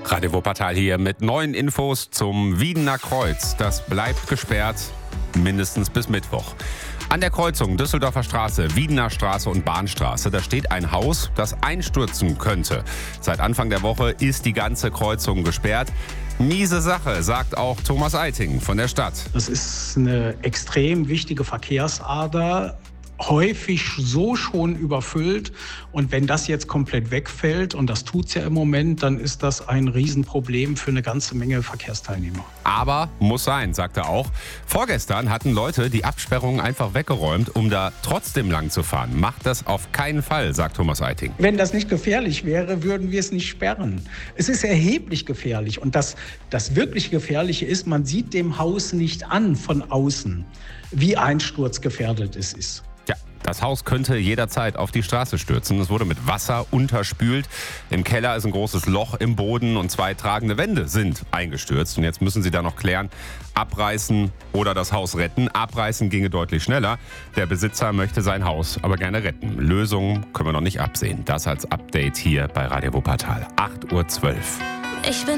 Radio Wuppertal hier mit neuen Infos zum Wiedener Kreuz. Das bleibt gesperrt, mindestens bis Mittwoch. An der Kreuzung Düsseldorfer Straße, Wiedener Straße und Bahnstraße, da steht ein Haus, das einstürzen könnte. Seit Anfang der Woche ist die ganze Kreuzung gesperrt. Miese Sache, sagt auch Thomas Eiting von der Stadt. Das ist eine extrem wichtige Verkehrsader, häufig so schon überfüllt. Und wenn das jetzt komplett wegfällt, und das tut's ja im Moment, dann ist das ein Riesenproblem für eine ganze Menge Verkehrsteilnehmer. Aber muss sein, sagt er auch. Vorgestern hatten Leute die Absperrungen einfach weggeräumt, um da trotzdem lang zu fahren. Macht das auf keinen Fall, sagt Thomas Eiting. Wenn das nicht gefährlich wäre, würden wir es nicht sperren. Es ist erheblich gefährlich. Und das wirklich Gefährliche ist, man sieht dem Haus nicht an von außen, wie einsturzgefährdet es ist. Ja, das Haus könnte jederzeit auf die Straße stürzen. Es wurde mit Wasser unterspült. Im Keller ist ein großes Loch im Boden und 2 tragende Wände sind eingestürzt. Und jetzt müssen sie da noch klären, abreißen oder das Haus retten. Abreißen ginge deutlich schneller. Der Besitzer möchte sein Haus aber gerne retten. Lösungen können wir noch nicht absehen. Das als Update hier bei Radio Wuppertal. 8:12 Uhr.